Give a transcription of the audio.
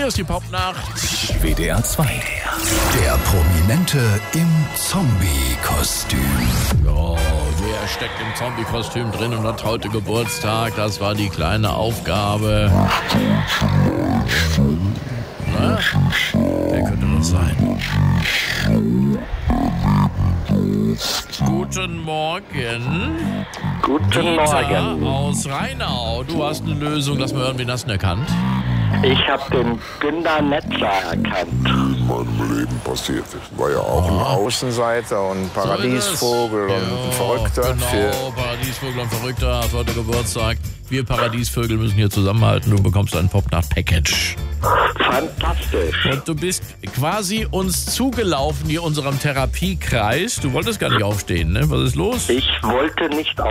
Hier ist die Popnacht. WDR 2. Der Prominente im Zombie-Kostüm. Oh, wer steckt im Zombie-Kostüm drin und hat heute Geburtstag? Das war die kleine Aufgabe. Na? Wer könnte das sein? Guten Morgen. Guten Dieter Morgen. aus Rheinau. Du hast eine Lösung. Lass mal hören, wen hast du denn erkannt? Ich habe den Günter Netzler erkannt. in meinem Leben passiert ist. War ja auch ein Außenseiter und Paradiesvogel So und ist es. ein Verrückter. Genau, Paradiesvogel und Verrückter. Hast heute Geburtstag. Wir Paradiesvögel müssen hier zusammenhalten. Du bekommst ein Popnacht-Package. Fantastisch. Und du bist quasi uns zugelaufen hier unserem Therapiekreis. Du wolltest gar nicht aufstehen, ne? Was ist los? Ich wollte nicht